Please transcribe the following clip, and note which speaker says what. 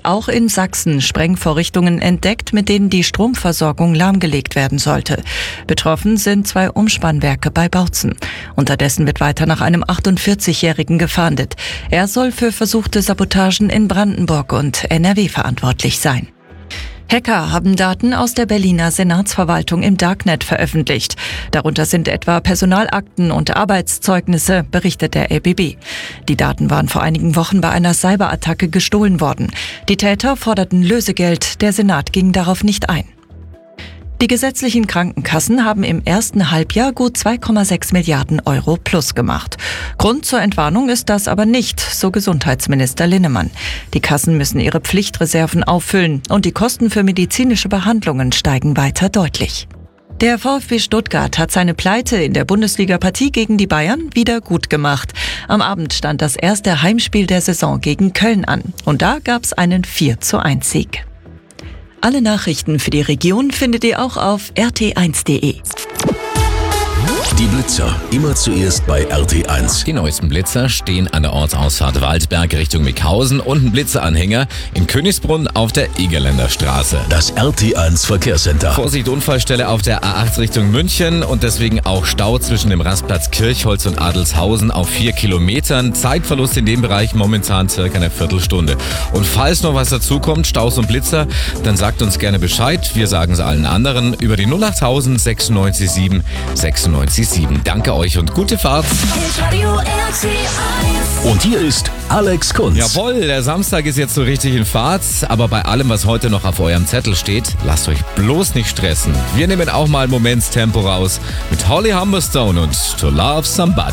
Speaker 1: auch in Sachsen Sprengvorrichtungen entdeckt, mit denen die Stromversorgung lahmgelegt werden sollte. Betroffen sind 2 Umspannwerke bei Bautzen. Unterdessen wird weiter nach einem 48-Jährigen gefahndet. Er soll für versuchte Sabotagen in Brandenburg und NRW verantwortlich sein. Hacker haben Daten aus der Berliner Senatsverwaltung im Darknet veröffentlicht. Darunter sind etwa Personalakten und Arbeitszeugnisse, berichtet der LBB. Die Daten waren vor einigen Wochen bei einer Cyberattacke gestohlen worden. Die Täter forderten Lösegeld, der Senat ging darauf nicht ein. Die gesetzlichen Krankenkassen haben im ersten Halbjahr gut 2,6 Milliarden Euro plus gemacht. Grund zur Entwarnung ist das aber nicht, so Gesundheitsminister Linnemann. Die Kassen müssen ihre Pflichtreserven auffüllen und die Kosten für medizinische Behandlungen steigen weiter deutlich. Der VfB Stuttgart hat seine Pleite in der Bundesliga-Partie gegen die Bayern wieder gut gemacht. Am Abend stand das erste Heimspiel der Saison gegen Köln an und da gab's einen 4:1-Sieg. Alle Nachrichten für die Region findet ihr auch auf rt1.de.
Speaker 2: Die Blitzer, immer zuerst bei RT1.
Speaker 3: Die neuesten Blitzer stehen an der Ortsausfahrt Waldberg Richtung Mickhausen und ein Blitzeranhänger in Königsbrunn auf der Egerländer Straße.
Speaker 2: Das RT1 Verkehrscenter.
Speaker 3: Vorsicht, Unfallstelle auf der A8 Richtung München und deswegen auch Stau zwischen dem Rastplatz Kirchholz und Adelshausen auf 4 Kilometern. Zeitverlust in dem Bereich momentan circa eine Viertelstunde. Und falls noch was dazukommt, Staus und Blitzer, dann sagt uns gerne Bescheid. Wir sagen es allen anderen über die 08000 967 967. Danke euch und gute Fahrt.
Speaker 2: Und hier ist Alex Kunz.
Speaker 3: Jawohl, der Samstag ist jetzt so richtig in Fahrt, aber bei allem, was heute noch auf eurem Zettel steht, lasst euch bloß nicht stressen. Wir nehmen auch mal Momentstempo raus mit Holly Humberstone und To Love Somebody.